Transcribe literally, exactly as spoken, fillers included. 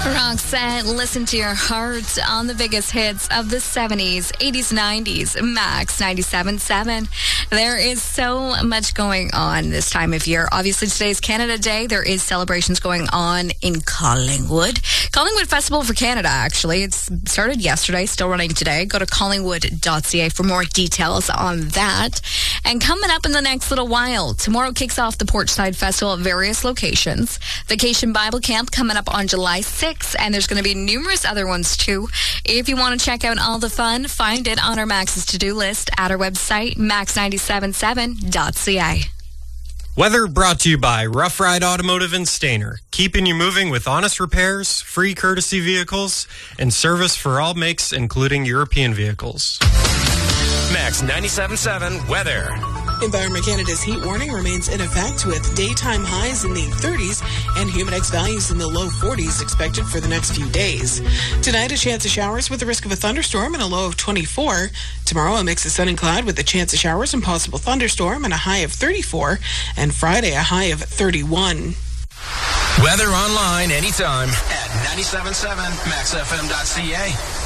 Roxette, listen to your heart on the biggest hits of the seventies, eighties, nineties. Max ninety-seven point seven. There is so much going on this time of year. Obviously, today is Canada Day. There is celebrations going on in Collingwood. Collingwood Festival for Canada, actually. It's started yesterday, still running today. Go to collingwood dot c a for more details on that. And coming up in the next little while, tomorrow kicks off the Porchside Festival at various locations. Vacation Bible Camp coming up on July sixth, and there's going to be numerous other ones too. If you want to check out all the fun, find it on our Max's to-do list at our website, max nine seven seven dot c a. Weather brought to you by Rough Ride Automotive and Stainer, keeping you moving with honest repairs, free courtesy vehicles, and service for all makes, including European vehicles. Max ninety-seven point seven weather. Environment Canada's heat warning remains in effect with daytime highs in the thirties and humidex values in the low forties expected for the next few days. Tonight, a chance of showers with the risk of a thunderstorm and a low of twenty-four. Tomorrow, a mix of sun and cloud with a chance of showers and possible thunderstorm and a high of thirty-four. And Friday, a high of thirty-one. Weather online anytime at ninety-seven point seven max f m dot c a.